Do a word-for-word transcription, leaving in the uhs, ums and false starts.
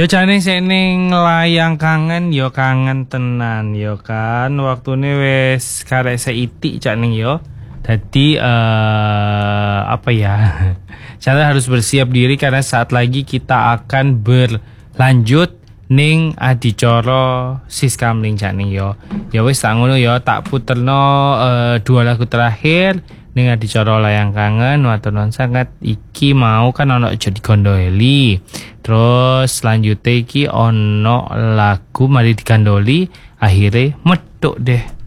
Yo jane sik ning layang kangen yo kangen tenan yo kan. Waktune wis karek seitik cak ning yo. Dadi uh, apa ya? Saya harus bersiap diri karena saat lagi kita akan berlanjut ning adicara Siskamling cak ning yo. Ya wis tak ngono yo, tak puterno uh, dua lagu terakhir ning adicara layang kangen. Matur nuwun sangat. Iki mau kan ono aja digondoli. Terus selanjutnya iki ono lagu mari digandoli, akhirnya meduk deh.